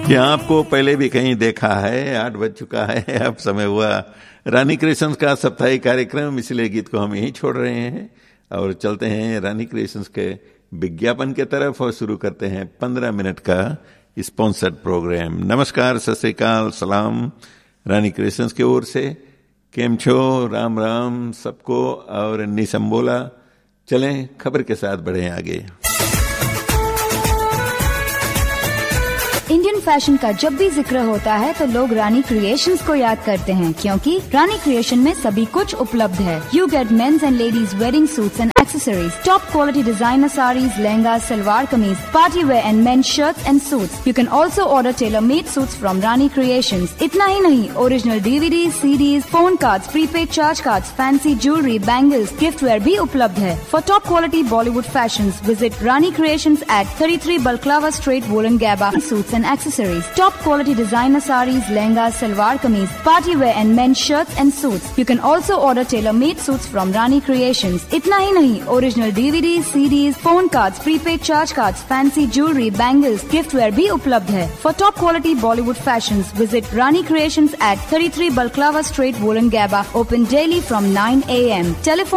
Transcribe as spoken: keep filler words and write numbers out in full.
क्या आपको पहले भी कहीं देखा है? आठ बज चुका है, अब समय हुआ रानी क्रिएशंस का साप्ताहिक कार्यक्रम, इसलिए गीत को हम यहीं छोड़ रहे हैं और चलते हैं रानी क्रिएशंस के विज्ञापन के तरफ और शुरू करते हैं पंद्रह मिनट का स्पॉन्सर्ड प्रोग्राम। नमस्कार, सत श्री अकाल, सलाम रानी क्रिएशंस की ओर से। केम छो, राम राम सबको और निसंबोला। चलें खबर के साथ बढ़े आगे। इंडियन फैशन का जब भी जिक्र होता है तो लोग रानी क्रिएशंस को याद करते हैं, क्योंकि रानी क्रिएशन में सभी कुछ उपलब्ध है। You get mains and ladies wedding suits and accessories, top quality designer sarees, lehengas, salwar kameez, party wear and men's shirts and suits. You can also order tailor-made suits from Rani Creations. इतना ही नहीं, original D V Ds, C Ds, phone cards, prepaid charge cards, fancy jewelry, bangles, giftware भी उपलब्ध है। For top quality Bollywood fashions, visit Rani Creations at thirty-three Balklava Street, Wollongabba. Suits and accessories, top quality designer sarees, lehengas, salwar kameez, party wear and men's shirts and suits. You can also order tailor-made suits from Rani Creations. इतना ही नहीं, original DVD, CDs, phone cards, prepaid charge cards, fancy jewellery, bangles, गिफ्टवेयर भी उपलब्ध है। For top quality Bollywood fashions, visit Rani creations eight thirty-three Balklava Street, Wollongabba. Open daily from nine a m Telephone